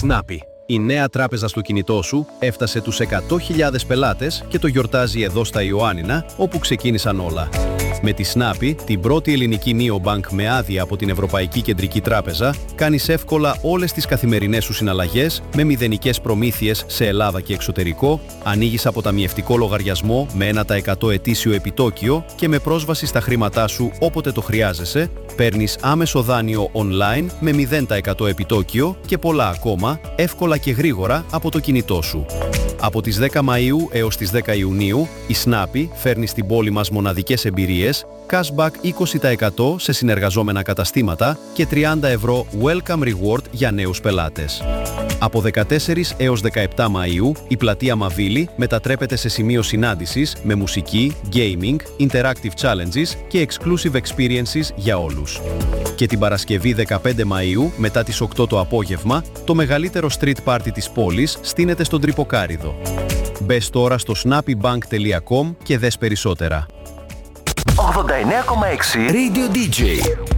Snappy. Η νέα τράπεζα στο κινητό σου έφτασε τους 100.000 πελάτες και το γιορτάζει εδώ στα Ιωάννινα, όπου ξεκίνησαν όλα. Με τη Snappy, την πρώτη ελληνική neobank με άδεια από την Ευρωπαϊκή Κεντρική Τράπεζα, κάνεις εύκολα όλες τις καθημερινές σου συναλλαγές με μηδενικές προμήθειες σε Ελλάδα και εξωτερικό, ανοίγεις αποταμιευτικό λογαριασμό με 1% ετήσιο επιτόκιο και με πρόσβαση στα χρήματά σου όποτε το χρειάζεσαι, παίρνεις άμεσο δάνειο online με 0% επιτόκιο και πολλά ακόμα, εύκολα και γρήγορα από το κινητό σου. Από τις 10 Μαΐου έως τις 10 Ιουνίου, η Snappy φέρνει στην πόλη μας μοναδικές εμπειρίες, cashback 20% σε συνεργαζόμενα καταστήματα και 30 ευρώ welcome reward για νέους πελάτες. Από 14 έως 17 Μαΐου, η πλατεία Μαβίλη μετατρέπεται σε σημείο συνάντησης με μουσική, gaming, interactive challenges και exclusive experiences για όλους. Και την Παρασκευή 15 Μαΐου, μετά τις 8 το απόγευμα, το μεγαλύτερο street party της πόλης στείνεται στον Τρυποκάριδο. Μπες τώρα στο snappybank.com και δες περισσότερα. 89,6 Radio DJ.